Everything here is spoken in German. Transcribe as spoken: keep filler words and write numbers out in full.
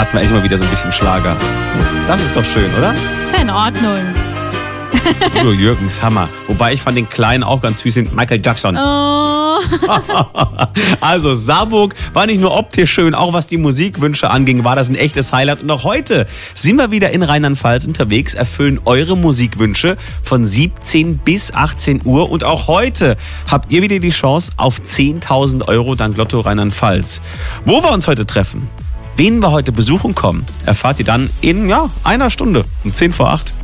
hatten wir echt mal wieder so ein bisschen Schlager. Das ist doch schön, oder? Ist ja in Ordnung. Udo Jürgens, Hammer. Wobei ich fand den Kleinen auch ganz süß, den Michael Jackson. Oh. Also Saarburg war nicht nur optisch schön, auch was die Musikwünsche anging, war das ein echtes Highlight. Und auch heute sind wir wieder in Rheinland-Pfalz unterwegs, erfüllen eure Musikwünsche von siebzehn bis achtzehn Uhr. Und auch heute habt ihr wieder die Chance auf zehntausend Euro dank Lotto Rheinland-Pfalz. Wo wir uns heute treffen, wen wir heute besuchen kommen, erfahrt ihr dann in ja, einer Stunde um zehn vor acht.